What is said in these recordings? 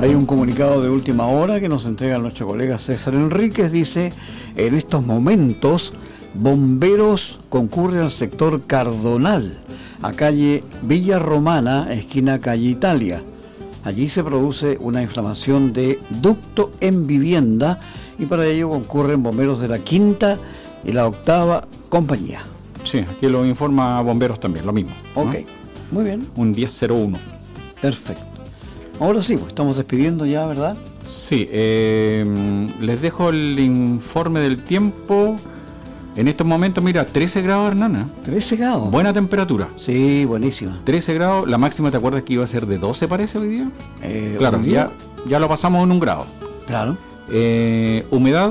Hay un comunicado de última hora que nos entrega nuestro colega César Enríquez. Dice: en estos momentos, bomberos concurren al sector Cardonal, a calle Villa Romana, esquina calle Italia. Allí se produce una inflamación de ducto en vivienda y para ello concurren bomberos de la 5ª y la 8ª compañía. Sí, aquí lo informa Bomberos también, lo mismo. Ok, ¿no? Muy bien. Un 1001. Perfecto. Ahora sí, pues estamos despidiendo ya, ¿verdad? Sí, les dejo el informe del tiempo. En estos momentos, mira, 13 grados, Hernán. 13 grados. Buena temperatura. Sí, buenísima. 13 grados, la máxima, ¿te acuerdas que iba a ser de 12 parece hoy día? Claro, ¿hoy día? ya lo pasamos en 1 grado. Claro. Humedad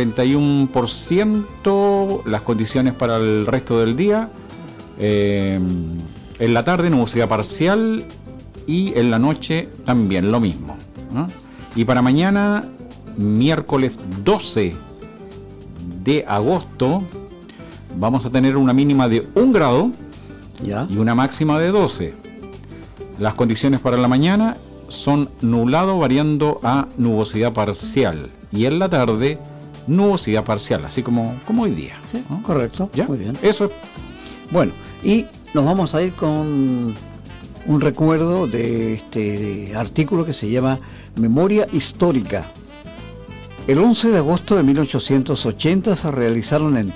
41%, las condiciones para el resto del día. En la tarde nubosidad parcial y en la noche también lo mismo, ¿no? Y para mañana, miércoles 12 de agosto, vamos a tener una mínima de 1 grado ¿Ya? y una máxima de 12. Las condiciones para la mañana son nublado variando a nubosidad parcial y en la tarde nubosidad parcial, así como hoy día. Sí, ¿no? correcto. ¿Ya? Muy bien. Eso es. Bueno, y nos vamos a ir con un recuerdo de este artículo que se llama Memoria Histórica. El 11 de agosto de 1880 se realizaron en